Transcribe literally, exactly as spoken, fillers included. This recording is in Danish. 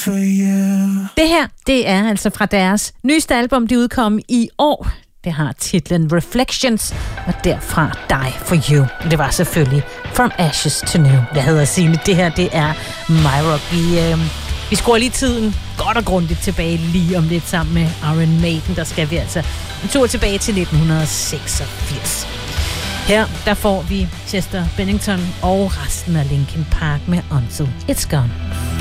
for you. Det her, det er altså fra deres nyeste album, det udkom i år. Det har titlen Reflections, og derfra Die for You. Det var selvfølgelig From Ashes to New. Jeg hedder Signe, det her, det er My Rock. Vi, øh, vi skruer lige tiden godt og grundigt tilbage lige om lidt sammen med Iron Maiden. Der skal vi altså en tur tilbage til nitten seksogfirs. Her, der får vi Chester Bennington og resten af Linkin Park med Until It's Gone.